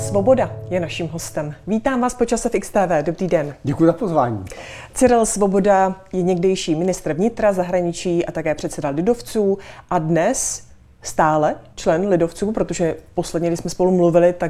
Svoboda je naším hostem. Vítám vás po čase v XTV. Dobrý den. Děkuji za pozvání. Cyril Svoboda je někdejší ministr vnitra, zahraničí a také předseda lidovců a dnes stále člen lidovců, protože posledně, když jsme spolu mluvili, tak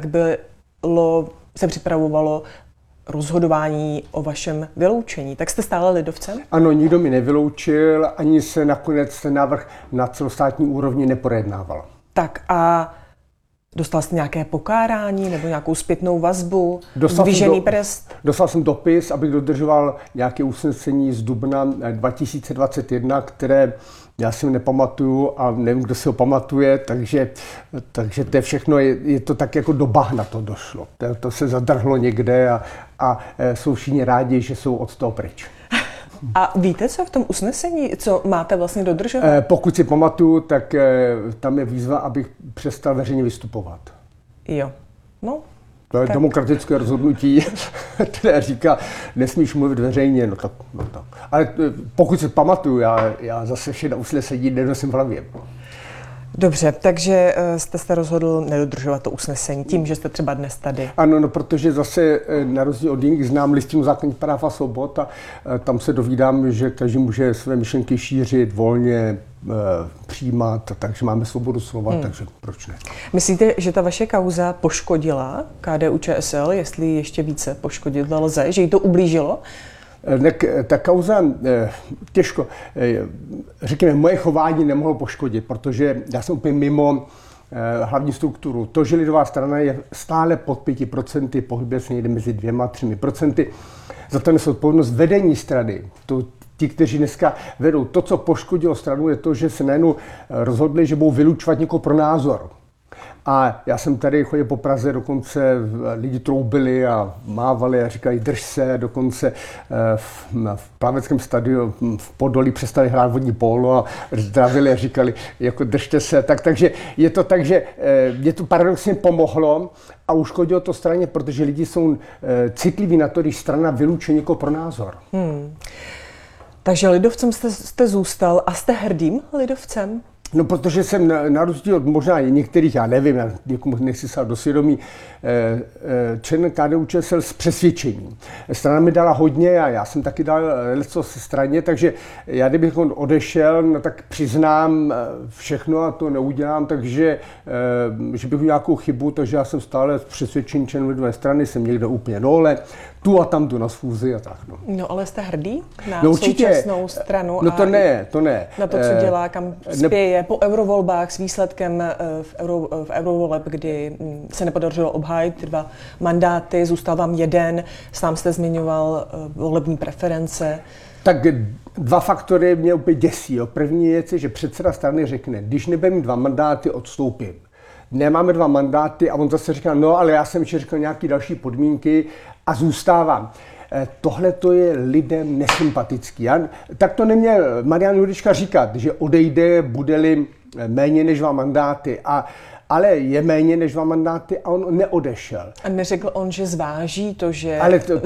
se připravovalo rozhodování o vašem vyloučení. Tak jste stále lidovcem? Ano, nikdo mi nevyloučil, ani se nakonec ten návrh na celostátní úrovni neprojednával. Tak a dostal jste nějaké pokárání nebo nějakou zpětnou vazbu? Zdvižený prst? Dostal jsem dopis, abych dodržoval nějaké usnesení z dubna 2021, které já si nepamatuju a nevím, kdo si ho pamatuje, takže to je všechno, je to tak jako do bahna to došlo. To se zadrhlo někde a jsou všichni rádi, že jsou od toho pryč. A víte, co je v tom usnesení, co máte vlastně dodržovat? Pokud si pamatuju, tak tam je výzva, abych přestal veřejně vystupovat. Jo, no. To je tak demokratické rozhodnutí, které říká, nesmíš mluvit veřejně, no tak. Ale pokud si pamatuju, já zase vše na usnesení nenosím v hlavě. Dobře, takže jste se rozhodl nedodržovat to usnesení tím, že jste třeba dnes tady. Ano, no, protože zase na rozdíl od jiných znám listinu základních práv a svobod a tam se dovídám, že každý může své myšlenky šířit, volně přijímat, takže máme svobodu slova, takže proč ne? Myslíte, že ta vaše kauza poškodila KDU-ČSL, jestli ještě více poškodit lze, že jí to ublížilo? Ta kauza těžko, řekněme, moje chování nemohlo poškodit, protože já jsem úplně mimo hlavní strukturu. To, že lidová strana je stále pod 5%, pohybuje se někde mezi 2-3%, za to nesou odpovědnost vedení strany. Ti, kteří dneska vedou. To, co poškodilo stranu, je to, že se najednou rozhodli, že budou vylučovat někoho pro názor. A já jsem tady chodil po Praze, dokonce lidi troubili a mávali a říkali drž se, dokonce v plaveckém stadionu v Podolí přestali hrát vodní pólo a zdravili a říkali jako držte se. Takže je to tak, že mě to paradoxně pomohlo a uškodilo to straně, protože lidi jsou citliví na to, když strana vylučuje někoho pro názor. Takže lidovcem jste zůstal a jste hrdým lidovcem? No, protože jsem na rozdíl od možná některých, já nevím, já někomu nechci sát do svědomí, člen KDU-ČSL s přesvědčením. Strana mi dala hodně a já jsem taky dal něco se straně, takže já kdybych odešel, no, tak přiznám všechno a to neudělám, takže že bych nějakou chybu, takže já jsem stále s přesvědčením člen lidové strany, jsem někde úplně dole, tu a tam jdu na schůzi a tak. No, ale jste hrdý na určitě, současnou stranu? No to ne. Na to, co dělá, kam spěje po eurovolbách s výsledkem v eurovoleb, kdy se nepodařilo obhájit 2 mandáty, zůstal vám 1, sám jste zmiňoval volební preference. Tak 2 faktory mě úplně děsí. Jo. První věc je, že předseda strany řekne, když nebudeme mít 2 mandáty, odstoupím. Nemáme 2 mandáty a on zase říká, no ale já jsem ještě řekl nějaké další podmínky a zůstávám. Tohle to je lidem nesympatický. Tak to neměl Marian Jurečka říkat, že odejde, bude-li méně než 2 mandáty. Ale je méně než 2 mandáty a on neodešel. A neřekl on, že zváží to, že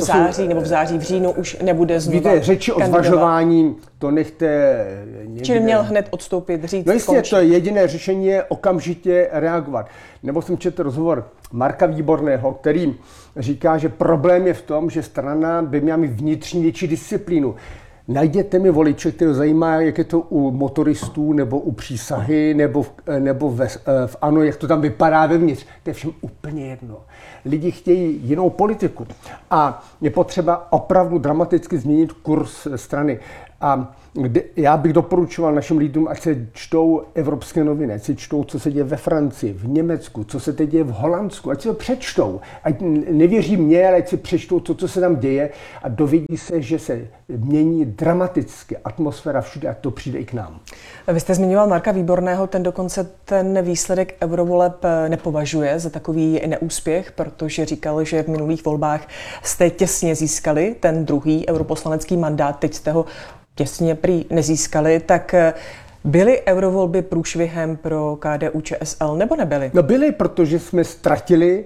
v září, v říjnu už nebude znovu kandidovat? Víte, řeči o zvažování, to nechte někde. Čili měl hned odstoupit, říct, no jistě, to jediné řešení je okamžitě reagovat. Nebo jsem četl rozhovor Marka Výborného, který říká, že problém je v tom, že strana by měla mít vnitřní větší disciplínu. Najděte mi voliče, který zajímá, jak je to u motoristů, nebo u Přísahy, nebo v ANO, jak to tam vypadá vevnitř. To je všem úplně jedno. Lidi chtějí jinou politiku a je potřeba opravdu dramaticky změnit kurz strany. A já bych doporučoval našim lidům, ať se čtou evropské noviny, ať se čtou, co se děje ve Francii, v Německu, co se teď děje v Holandsku, ať se to přečtou. Ať nevěří mně, ale ať si přečtou to, co se tam děje a dovědí se, že se mění dramaticky atmosféra všude a to přijde i k nám. Vy jste zmiňoval Marka Výborného, ten dokonce ten výsledek eurovoleb nepovažuje za takový neúspěch, protože říkal, že v minulých volbách jste těsně získali ten druhý europoslanecký mandát, teď jste ho těsně prý nezískali, tak byly eurovolby průšvihem pro KDU-ČSL nebo nebyly? No byly, protože jsme ztratili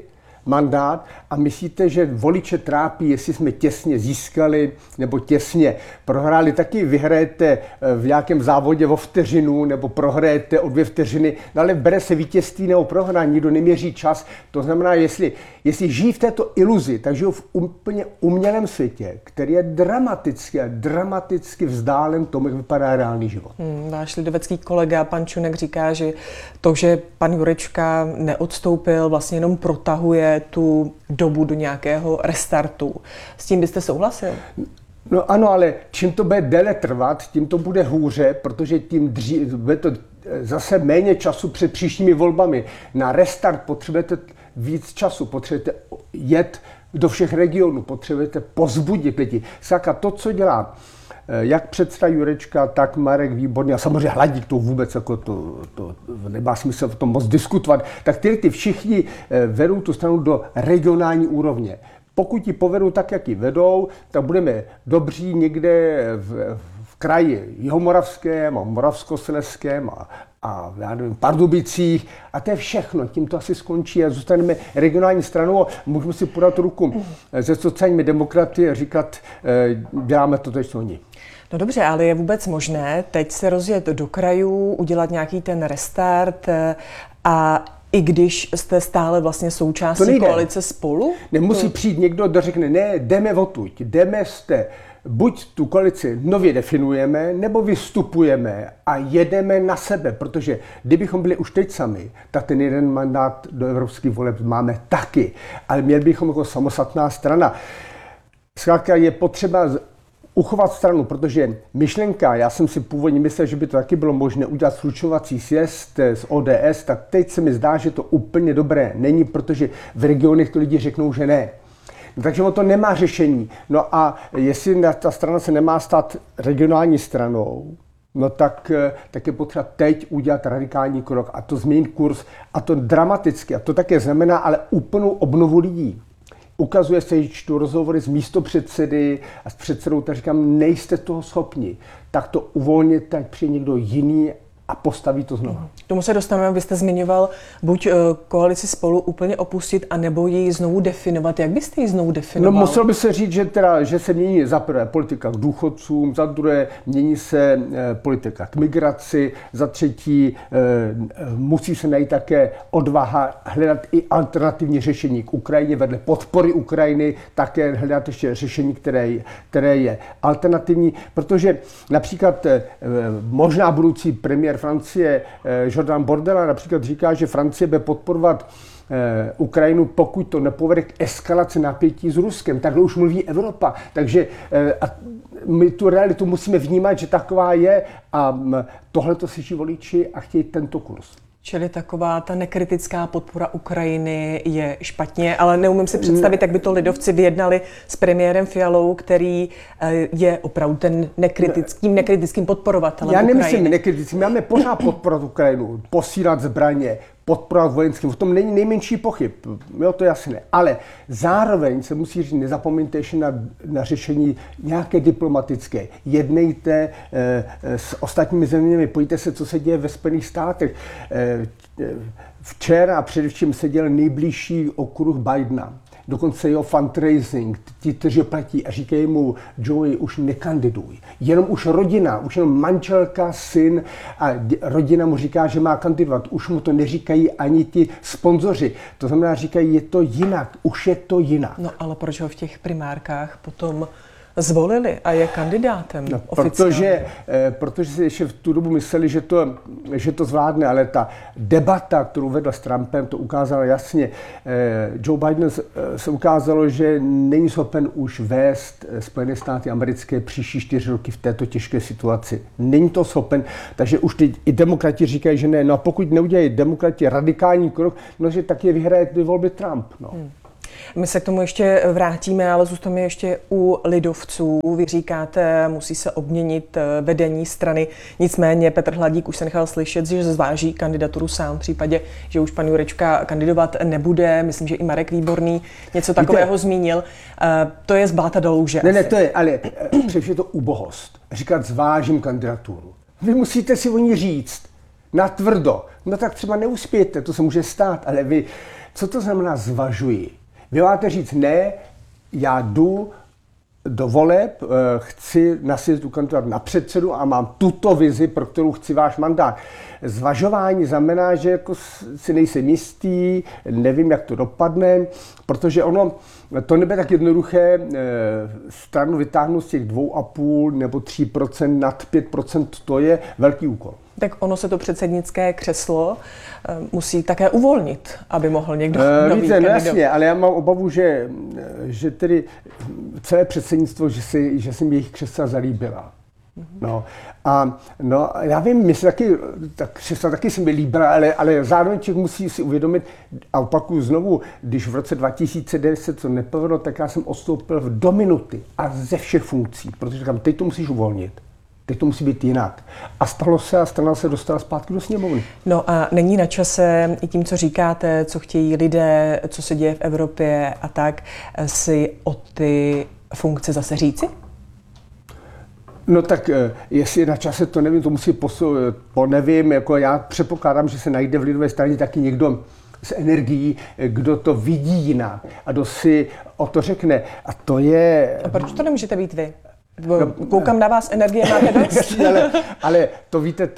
mandát a myslíte, že voliče trápí, jestli jsme těsně získali nebo těsně prohráli. Taky vyhrajete v nějakém závodě o vteřinu nebo prohrajete o 2 vteřiny, no ale bere se vítězství nebo prohrání, nikdo neměří čas. To znamená, jestli žijí v této iluzi, tak žijou v úplně umělém světě, který je dramaticky vzdálen tomu, jak vypadá reálný život. Váš lidovecký kolega, pan Čunek, říká, že to, že pan Jurečka neodstoupil, vlastně jenom protahuje tu dobu do nějakého restartu. S tím byste souhlasil? No ano, ale čím to bude déle trvat, tím to bude hůře, protože tím bude to zase méně času před příštími volbami. Na restart potřebujete víc času, potřebujete jet do všech regionů, potřebujete povzbudit lidi. Zkrátka to, co dělá jak předseda Jurečka, tak Marek Výborný a samozřejmě Hladík, to vůbec jako to nemá smysl o tom moc diskutovat, tak ty všichni vedou tu stranu do regionální úrovně. Pokud ji povedou tak, jak ji vedou, tak budeme dobří někde v kraji Jihomoravském a Moravskoslezském a já nevím, Pardubicích a to je všechno. Tím to asi skončí a zůstaneme regionální stranou a můžeme si podat ruku se sociálními demokraty a říkat, děláme to teď, co oni. No dobře, ale je vůbec možné teď se rozjet do krajů, udělat nějaký ten restart a i když jste stále vlastně součástí koalice Spolu? Nemusí přijít někdo, kdo řekne, ne, jdeme odtud, buď tu koalici nově definujeme, nebo vystupujeme a jedeme na sebe, protože kdybychom byli už teď sami, tak ten jeden mandát do evropských voleb máme taky, ale měli bychom jako samostatná strana. Zkrátka je potřeba uchovat stranu, protože myšlenka, já jsem si původně myslel, že by to taky bylo možné udělat slučovací sjezd z ODS, tak teď se mi zdá, že to úplně dobré není, protože v regionech to lidi řeknou, že ne. Takže to nemá řešení. No a jestli ta strana se nemá stát regionální stranou, no tak je potřeba teď udělat radikální krok a to změnit kurz a to dramaticky. A to také znamená ale úplnou obnovu lidí. Ukazuje se, že čtu rozhovory s místopředsedy a s předsedou, tak říkám, nejste toho schopni, tak to uvolněte, ať přijde někdo jiný a postaví to znovu. K tomu se dostaneme, vy jste zmiňoval buď koalici Spolu úplně opustit, anebo ji znovu definovat. Jak byste ji znovu definoval? No muselo by se říct, že se mění za prvé politika k důchodcům, za druhé mění se politika k migraci, za třetí musí se najít také odvaha hledat i alternativní řešení k Ukrajině, vedle podpory Ukrajiny také hledat ještě řešení, které je alternativní, protože například možná budoucí premiér Francie Jordan Bardella například říká, že Francie bude podporovat Ukrajinu, pokud to nepovede k eskalaci napětí s Ruskem. Takhle už mluví Evropa. Takže my tu realitu musíme vnímat, že taková je a tohle to slyší voliči a chtějí tento kurz. Čili taková ta nekritická podpora Ukrajiny je špatně, ale neumím si představit, jak by to lidovci vyjednali s premiérem Fialou, který je opravdu ten nekritickým podporovatelem Ukrajiny. Já nemyslím nekritickým, máme pořád podporovat Ukrajinu, posílat zbraně, podporovat vojenským, v tom není nejmenší pochyb, jo, to je jasné. Ale zároveň se musí říct, nezapomeňte ještě na řešení nějaké diplomatické. Jednejte s ostatními zeměmi, pojďte se, co se děje ve Spojených státech. Včera především seděl nejbližší okruh Bidena. Dokonce jeho fundraising, ti, kteří platí a říkají mu, Joey, už nekandiduj. Jenom už rodina, už jenom manželka, syn a rodina mu říká, že má kandidovat. Už mu to neříkají ani ti sponzoři. To znamená, říkají, je to jinak, už je to jinak. No ale proč ho v těch primárkách potom zvolili a je kandidátem protože si ještě v tu dobu mysleli, že to zvládne, ale ta debata, kterou vedla s Trumpem, to ukázala jasně. Joe Biden se ukázalo, že není schopen už vést Spojené státy americké příští 4 roky v této těžké situaci. Není to schopen, takže už teď i demokrati říkají, že ne. No a pokud neudělají demokrati radikální krok, no že taky vyhraje ty volby Trump. No. My se k tomu ještě vrátíme, ale zůstaneme ještě u lidovců. Vy říkáte, musí se obměnit vedení strany. Nicméně Petr Hladík už se nechal slyšet, že zváží kandidaturu sám v případě, že už pan Jurečka kandidovat nebude. Myslím, že i Marek Výborný něco takového zmínil. To je z bláta do louže. Ne, to je, ale především je to ubohost. Říkat zvážím kandidaturu. Vy musíte si o ní říct natvrdo. No tak třeba neuspějete, to se může stát, ale vy Co to znamená zvažuji? Vy máte říct ne, já jdu do voleb, chci na sjezdu kandidovat na předsedu a mám tuto vizi, pro kterou chci váš mandát. Zvažování znamená, že jako si nejsem jistý, nevím, jak to dopadne, protože ono to nebude tak jednoduché stranu vytáhnout z těch 2,5 nebo 3% nad 5%, to je velký úkol. Tak ono se to předsednické křeslo musí také uvolnit, aby mohl někdo nový víte, kandidovat. jasně, ale já mám obavu, že tedy celé předsednictvo, že se mi jejich křesla zalíbila. No, já vím, mě se křesla taky se mi líbila, ale zároveň člověk musí si uvědomit, a opakuju znovu, když v roce 2009 se to nepovedlo, tak já jsem odstoupil do minuty a ze všech funkcí, protože říkám, teď to musíš uvolnit. Teď to musí být jinak. A stalo se a strana se dostala zpátky do sněmovny. No a není na čase i tím, co říkáte, co chtějí lidé, co se děje v Evropě a tak, si o ty funkce zase říci? No tak jestli je na čase, to nevím, to musí nevím, jako já předpokládám, že se najde v lidové straně taky někdo s energií, kdo to vidí jinak a kdo si o to řekne. A to je... A proč to nemůžete být vy? Koukám na vás, energie máte dost. ale to víte,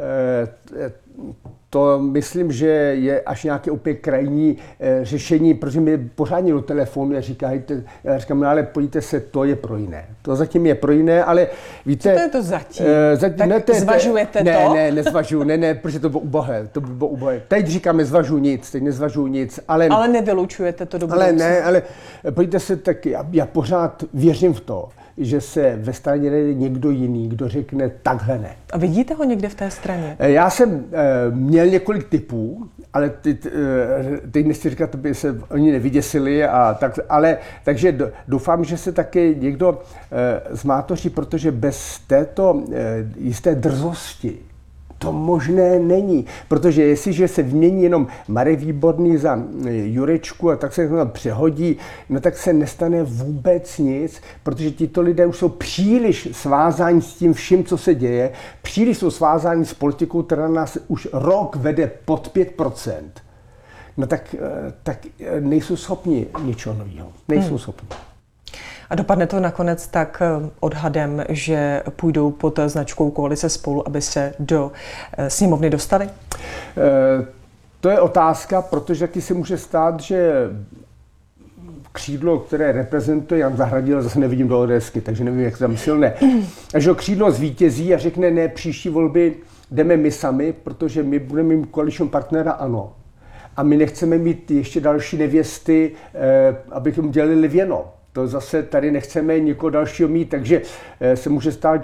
to myslím, že je až nějaké úplně krajní řešení, protože mi pořádně do telefonu a říkají, já říkám, no ale pojďte se, to je pro jiné. To zatím je pro jiné, ale víte... Co to je to zatím? Tak zvažujete to? Nezvažuju, protože to bylo ubohé. Teď říkáme, nezvažuju nic, ale... Ale nevylučujete to do budoucna. Ale pojďte se, tak já pořád věřím v to, že se ve straně najde někdo jiný, kdo řekne takhle ne. A vidíte ho někde v té straně? Já jsem měl několik typů, ale teď nechci říkat, aby se oni nevyděsili, takže doufám, že se taky někdo zmátoří, protože bez této jisté drzosti to možné není, protože jestliže se vymění jenom Marek Výborný za Jurečku a tak se to přehodí, no tak se nestane vůbec nic, protože tito lidé už jsou příliš svázáni s tím vším, co se děje, příliš jsou svázáni s politikou, která nás už rok vede pod 5%. No tak nejsou schopni ničeho nového. Nejsou schopni. A dopadne to nakonec tak odhadem, že půjdou pod značkou Koalice Spolu, aby se do sněmovny dostali? To je otázka, protože taky se může stát, že křídlo, které reprezentuje Jan Zahradil, zase nevidím do ODSky, takže nevím, jak to tam silné. A že křídlo zvítězí a řekne, ne, příští volby jdeme my sami, protože my budeme mít koaličního partnera ANO. A my nechceme mít ještě další nevěsty, abychom dělali věno. To zase tady nechceme někoho dalšího mít, takže se může stát,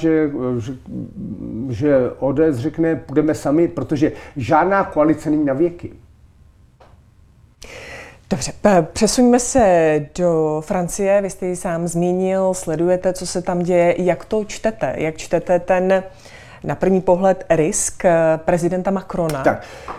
že ODS řekne, půjdeme sami, protože žádná koalice není na věky. Dobře, přesuňme se do Francie. Vy jste ji sám zmínil, sledujete, co se tam děje. Jak to čtete? Jak čtete ten, na první pohled, risk prezidenta Macrona? Tak,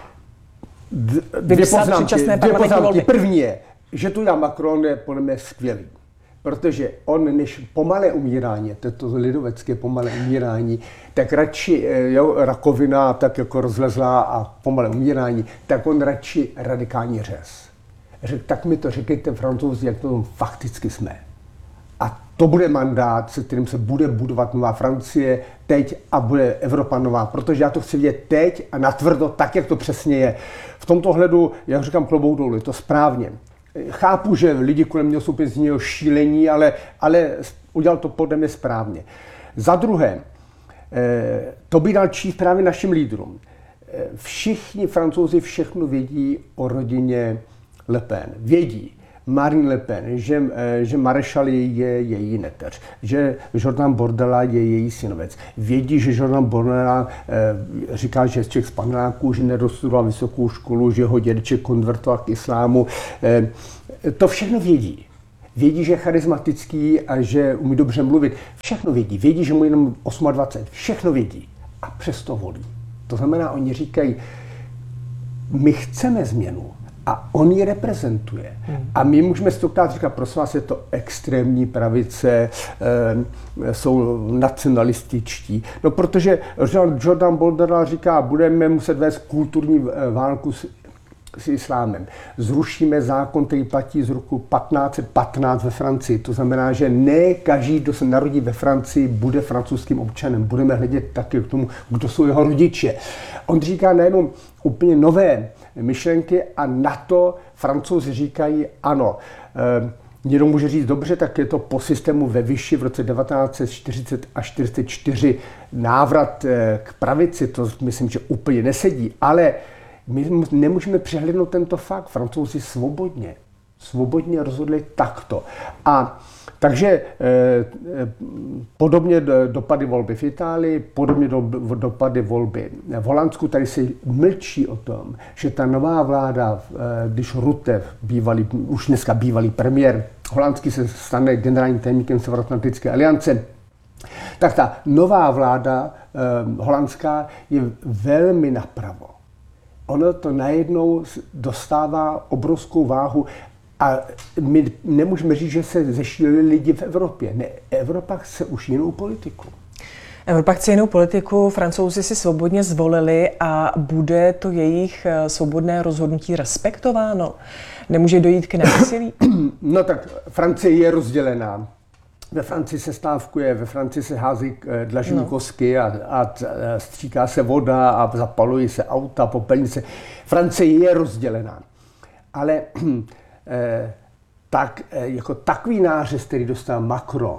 dvě poznámky. První je, že tu Macron je podle mě skvělý. Protože on, než pomalé umírání, to lidovecké pomalé umírání, tak radši, rakovina tak jako rozlezlá a pomalé umírání, tak on radši radikální řez. Tak mi to říkejte Francouzi, jak to fakticky jsme. A to bude mandát, se kterým se bude budovat nová Francie teď a bude Evropa nová, protože já to chci vidět teď a natvrdo, tak, jak to přesně je. V tomto hledu, jak říkám, klobouk dolů, je to správně. Chápu, že lidi kolem něho jsou úplně z něho šílení, ale udělal to podle mě správně. Za druhé, to by dal číst právě našim lídrům. Všichni Francouzi všechno vědí o rodině Le Pen. Vědí Marine Le Pen, že Maréchal je její neteř, že Jordan Bordella je její synovec. Vědí, že Jordan Bordella říká, že je z Čech z paneláků, že nedostudoval vysokou školu, že ho dědeček konvertoval k islámu. To všechno vědí. Vědí, že je charismatický a že umí dobře mluvit. Všechno vědí. Vědí, že mu jenom 28. Všechno vědí. A přesto volí. To znamená, oni říkají, my chceme změnu. A on ji reprezentuje. A my můžeme stokrát říkat, prosím vás, je to extrémní pravice, jsou nacionalističtí. No protože Jordan Bordella říká, budeme muset vést kulturní válku s islámem. Zrušíme zákon, který platí z roku 1515 ve Francii. To znamená, že ne každý, kdo se narodí ve Francii, bude francouzským občanem. Budeme hledět taky k tomu, kdo jsou jeho rodiče. On říká najednou úplně nové myšlenky a na to Francouzi říkají ano. Někdo může říct dobře, tak je to po systému ve Vichy v roce 1940 až 1944 návrat k pravici, to myslím, že úplně nesedí, ale my nemůžeme přehlédnout tento fakt. Francouzi svobodně rozhodli takto. A takže podobně dopady volby v Itálii, podobně dopady volby v Holandsku. Tady se mlčí o tom, že ta nová vláda, když Rutte, už dneska bývalý premiér holandský, se stane generálním tajemníkem Severoatlantické aliance, tak ta nová vláda holandská je velmi napravo. Ono to najednou dostává obrovskou váhu. A my nemůžeme říct, že se zešílili lidi v Evropě. Ne, Evropa chce už jinou politiku. Evropa chce jinou politiku, Francouzi si svobodně zvolili a bude to jejich svobodné rozhodnutí respektováno? Nemůže dojít k násilí? No tak Francie je rozdělená. Ve Francii se stávkuje, ve Francii se hází dlažní kosky a stříká se voda a zapalují se auta, popelnice. Francie je rozdělená. Ale jako takový nářez, který dostal Macron,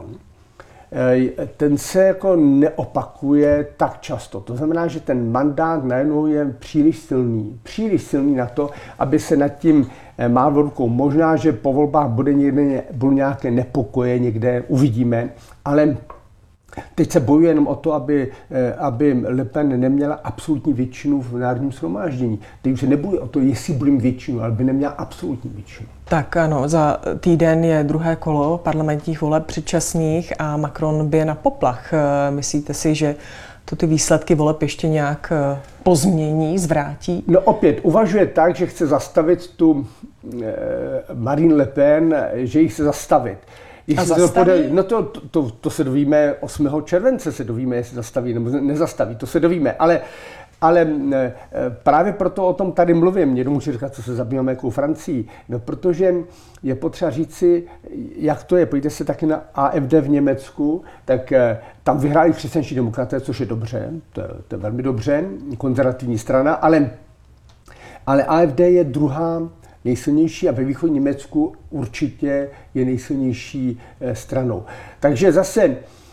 ten se jako neopakuje tak často. To znamená, že ten mandát najednou je příliš silný na to, aby se nad tím mávlo rukou. Možná, že po volbách budou nějaké nepokoje někde, uvidíme, ale teď se bojuje jenom o to, aby Le Pen neměla absolutní většinu v národním shromáždění. Teď už se nebojuje o to, jestli budeme většinu, ale by neměla absolutní většinu. Tak ano, za týden je druhé kolo parlamentních voleb předčasných a Macron by na poplach. Myslíte si, že to ty výsledky voleb ještě nějak pozmění, zvrátí? No opět, uvažuje tak, že chce zastavit tu Marine Le Pen, že ji chce zastavit. No to se dovíme 8. července, se dovíme, jestli zastaví nebo nezastaví, to se dovíme, ale právě proto o tom tady mluvím. Někdo může říkat, co se zabýváme jakou Francii, no protože je potřeba říci, jak to je. Pojďte se taky na AfD v Německu, tak tam vyhráli křesťanští demokraté, což je dobře, to je velmi dobře, konzervativní strana, ale AfD je druhá nejsilnější a ve východním Německu určitě je nejsilnější stranou. Takže zase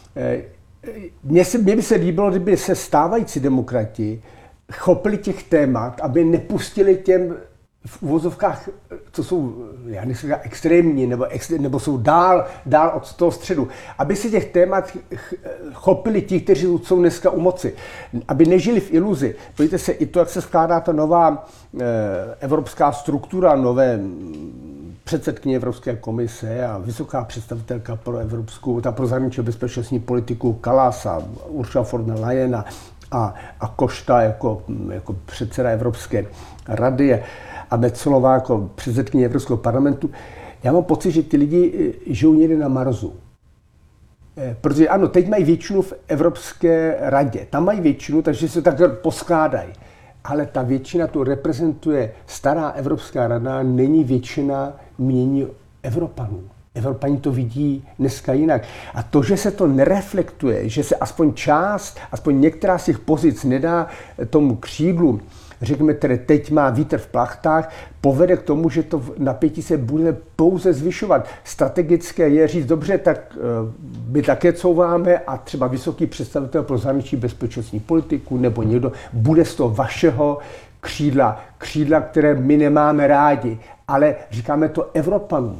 mně by se líbilo, kdyby se stávající demokrati chopili těch témat, aby nepustili těm v uvozovkách, co jsou, já nechci říkat extrémní, nebo jsou dál od toho středu, aby se těch témat chopili ti, kteří jsou dneska u moci, aby nežili v iluzi. Podívejte se, i to, jak se skládá ta nová evropská struktura, nové předsedkyně Evropské komise a vysoká představitelka pro zahraniční bezpečnostní politiku Kallas a Ursula von der Leyen a Košta jako předseda Evropské rady a Metzolová jako předsedkyně Evropského parlamentu. Já mám pocit, že ty lidi žijou někde na Marsu. Protože ano, teď mají většinu v Evropské radě. Tam mají většinu, takže se tak poskládají. Ale ta většina tu reprezentuje stará Evropská rada, není většina mínění Evropanů. Evropani to vidí dneska jinak. A to, že se to nereflektuje, že se aspoň některá z těch pozic nedá tomu křídlu, řekněme, které teď má vítr v plachtách, povede k tomu, že to napětí se bude pouze zvyšovat. Strategické je říct, dobře, tak my také couváme a třeba vysoký představitel pro zahraniční bezpečnostní politiku nebo někdo bude z toho vašeho křídla, které my nemáme rádi, ale říkáme to Evropanům.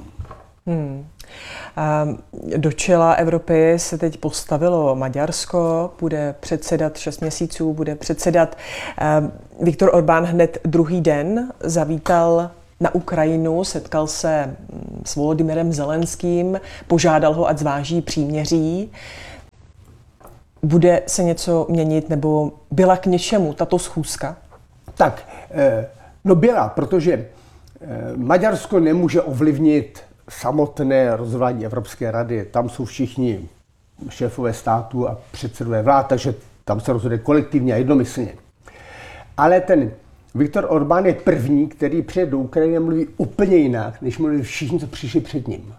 Do čela Evropy se teď postavilo Maďarsko, bude předsedat 6 měsíců, Viktor Orbán hned druhý den zavítal na Ukrajinu, setkal se s Volodymyrem Zelenským, požádal ho, ať zváží příměří. Bude se něco měnit nebo byla k něčemu tato schůzka? Tak, byla, protože Maďarsko nemůže ovlivnit samotné rozhodování Evropské rady. Tam jsou všichni šéfové států a předsedové vlád, takže tam se rozhoduje kolektivně a jednomyslně. Ale ten Viktor Orbán je první, který přijde do Ukrajiny a mluví úplně jinak, než mluví všichni, co přišli před ním.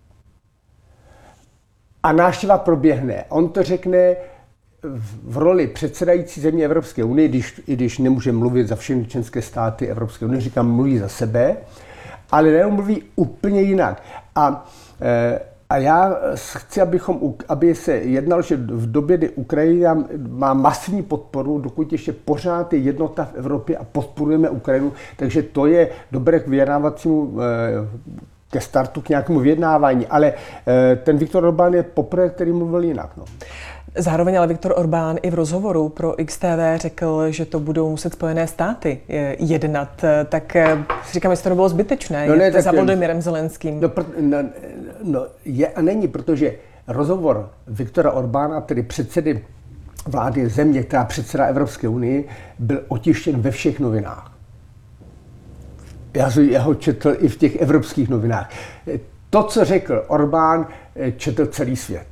A návštěva proběhne. On to řekne v roli předsedající země Evropské unie, i když nemůže mluvit za všechny členské státy Evropské unie, říkám, mluví za sebe, ale nejenom mluví úplně jinak. A já chci, aby se jednalo, že v době, kdy Ukrajina má masivní podporu, dokud ještě pořád je jednota v Evropě a podporujeme Ukrajinu, takže to je dobré k vyjednávacímu ke startu, k nějakému vyjednávání. Ale ten Viktor Orbán je poprvé, který mluvil jinak. No. Zároveň ale Viktor Orbán i v rozhovoru pro XTV řekl, že to budou muset Spojené státy jednat. Tak si říkám, jestli to nebylo zbytečné, za Volodymyrem Zelenským. Je a není, protože rozhovor Viktora Orbána, tedy předsedy vlády země, která předsedá Evropské unii, byl otištěn ve všech novinách. Já ho četl i v těch evropských novinách. To, co řekl Orbán, četl celý svět.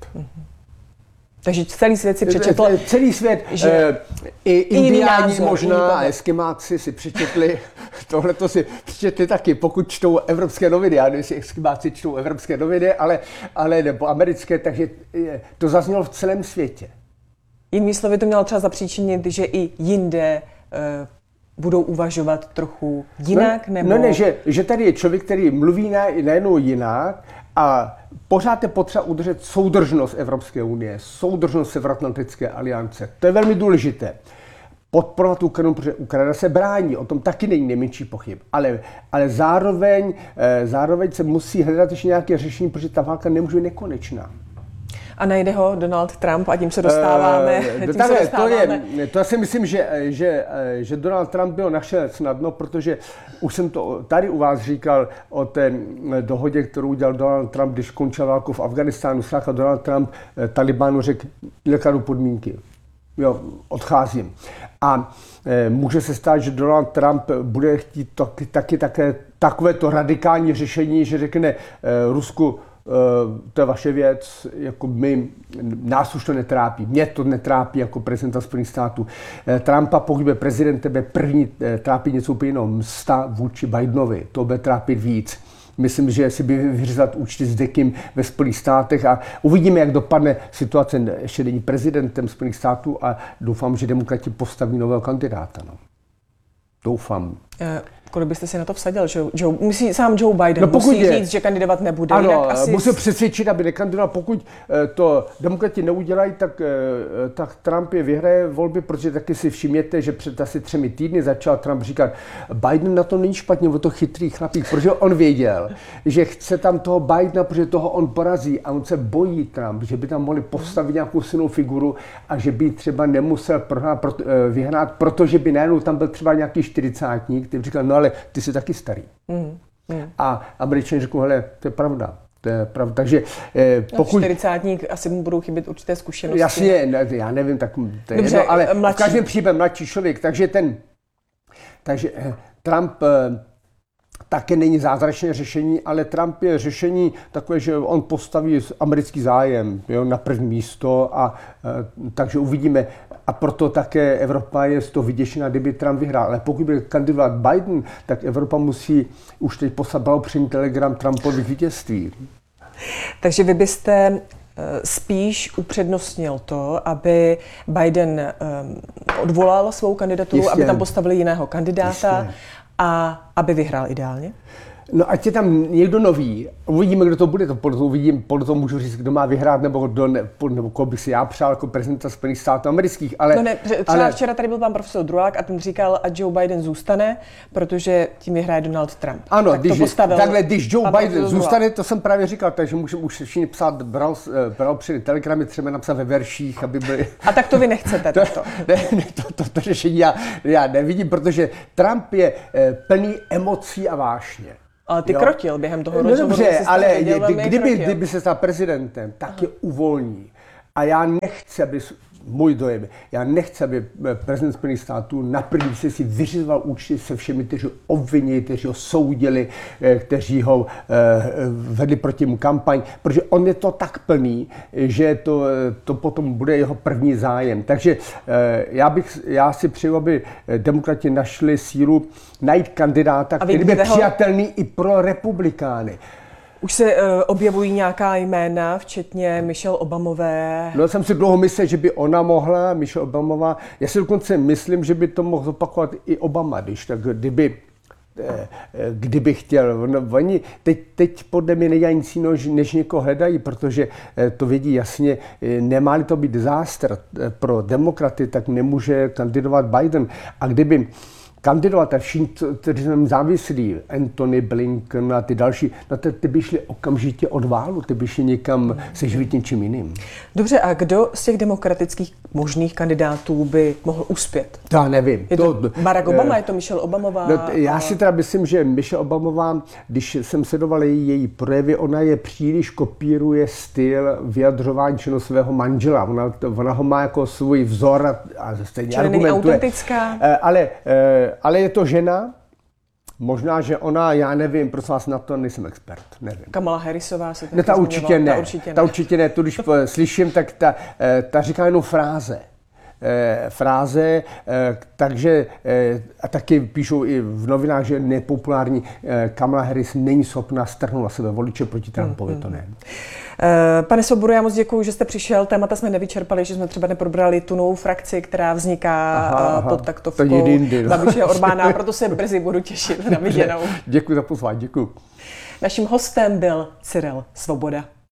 Takže celý svět si přečetl. Celý svět, že i indiáni možná a eskimáci si přečetli, tohleto si přečetli taky, pokud čtou evropské noviny. Já nevím, jestli eskimáci čtou evropské noviny, ale nebo americké, takže to zaznělo v celém světě. Jinými slovy to mělo třeba zapříčinit, že i jinde budou uvažovat trochu jinak? Že tady je člověk, který mluví najednou jinak a pořád je potřeba udržet soudržnost Evropské unie, soudržnost Severoatlantické aliance. To je velmi důležité. Podporovat Ukrajinu, protože Ukrajina se brání, o tom taky není nejmenší pochyb. Ale zároveň se musí hledat ještě nějaké řešení, protože ta válka nemůže být nekonečná. A najde ho Donald Trump a tím se dostáváme. To já si myslím, že Donald Trump by ho našel snadno, protože už jsem to tady u vás říkal o té dohodě, kterou udělal Donald Trump, když končil válku v Afghánistánu. Sláchal Donald Trump Talibánu řekl, nekladu podmínky. Jo, odcházím. A může se stát, že Donald Trump bude chtít taky takovéto radikální řešení, že řekne Rusku, to je vaše věc, jako nás už to netrápí. Mě to netrápí jako prezidenta Spojených států. Trumpa, pokud bude prezident, tebe první trápí něco úplně jiného. Msta vůči Bidenovi, to bude trápit víc. Myslím, že si by vyřezat účty s Dekým ve Spojených státech a uvidíme, jak dopadne situace. Ještě není prezidentem Spojených států a doufám, že demokrati postaví nového kandidáta. No. Doufám. Kolik byste si na to vsadil? Sám Joe Biden musí říct, že kandidovat nebude. Ano, musí přesvědčit, aby nekandidoval. Pokud to demokrati neudělají, tak Trump je vyhraje volby, protože taky si všimněte, že před asi 3 týdny začal Trump říkat, Biden na to není špatně, o to chytrý chlapík, protože on věděl, že chce tam toho Bidena, protože toho on porazí a on se bojí Trump, že by tam mohli postavit nějakou silnou figuru a že by třeba nemusel vyhrát, protože by najednou tam byl třeba nějaký 40-tník, který říkal, no ale ty jsi taky starý. A Američané řekl, hele, to je pravda. Takže pokud... 40-tník, asi mu budou chybět určité zkušenosti. Jasně, já nevím, tak to je dobře, jedno, ale mladší. v každém případě mladší člověk. Takže Trump také není zázračné řešení, ale Trump je řešení takové, že on postaví americký zájem na první místo takže uvidíme. A proto také Evropa je z toho vyděšená, kdyby Trump vyhrál. Ale pokud bude kandidovat Biden, tak Evropa musí už teď poslat blahopřejný telegram Trumpovi vítězství. Takže vy byste spíš upřednostnil to, aby Biden odvolal svou kandidaturu, Jistě. aby tam postavili jiného kandidáta Jistě. a aby vyhrál ideálně? No ať je tam někdo nový, uvidíme, kdo to bude, podle toho můžu říct, kdo má vyhrát, nebo koho bych si já přál jako prezidenta Spojených států amerických, ale... Včera tady byl pan profesor Drulák a ten říkal, ať Joe Biden zůstane, protože tím vyhraje Donald Trump. Ano, když Joe Biden zůstane, to jsem právě říkal, takže můžeme už všichni psát, bral při telegramy, třeba napsat ve verších, aby byly... A tak to vy nechcete, to řešení já nevidím, protože Trump je plný emocí a vášně. Ale ty krotil během toho rozhovoru. Dobře, ale kdyby se stal prezidentem, tak je uvolní. A já nechci, aby, můj dojem, já nechci, aby prezident Spojených států na první si vyřizoval účty se všemi, kteří ho obvinili, kteří ho soudili, kteří ho vedli proti mu kampaň, protože on je to tak plný, že to potom bude jeho první zájem. Takže já si přeju, aby demokrati našli sílu najít kandidáta, který by přijatelný i pro republikány. Už se objevují nějaká jména, včetně Michelle Obamové. No, jsem si dlouho myslel, že by ona mohla, Michelle Obamová. Já si dokonce myslím, že by to mohl zopakovat i Obama, kdyby chtěl. No, oni teď podle mě nedělají nic jiného, než někoho hledají, protože to vědí jasně, nemá-li to být disaster pro demokraty, tak nemůže kandidovat Biden. A kdyby kandidovat a všichni, kteří nám závislí, Antony Blinken a ty další, no ty by šli okamžitě od válu, ty by šli někam se živit něčím jiným. Dobře, a kdo z těch demokratických možných kandidátů by mohl uspět? Já nevím. Je to Barack Obama, je to Michelle Obamová? No, já si teda myslím, že Michelle Obamová, když jsem sledoval její projevy, ona je příliš kopíruje styl vyjadřování činu svého manžela. Ona ho má jako svůj vzor a stejně argumentuje. Není autentická? Ale je to žena, možná, že ona, já nevím, prosím vás, na to nejsem expert, nevím. Kamala Harrisová se taky ta určitě ne. Ta určitě ne. Tu, když slyším, tak ta říká jenom fráze, takže a taky píšou i v novinách, že nepopulární Kamala Harris není schopná strhnout na sebe voliče proti Trumpovi, to ne. Pane Svobodo, já moc děkuji, že jste přišel. Témata jsme nevyčerpali, že jsme třeba neprobrali tu novou frakci, která vzniká pod taktovkou Babiše Orbána, proto se brzy budu těšit na viděnou. Děkuji za pozvání, děkuji. Naším hostem byl Cyril Svoboda.